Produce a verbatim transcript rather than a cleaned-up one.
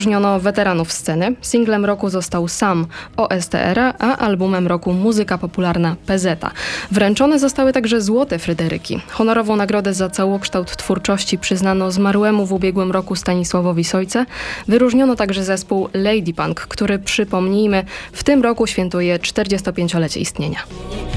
Wyróżniono weteranów sceny. Singlem roku został Sam O S T R, a albumem roku Muzyka Popularna P Z. Wręczone zostały także Złote Fryderyki. Honorową nagrodę za całokształt twórczości przyznano zmarłemu w ubiegłym roku Stanisławowi Sojce. Wyróżniono także zespół Lady Punk, który, przypomnijmy, w tym roku świętuje czterdziestopięciolecie istnienia.